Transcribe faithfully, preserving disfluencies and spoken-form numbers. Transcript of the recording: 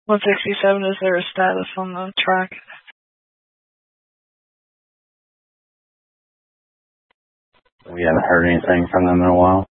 one sixty-seven, is there a status on the track? We haven't heard anything from them in a while.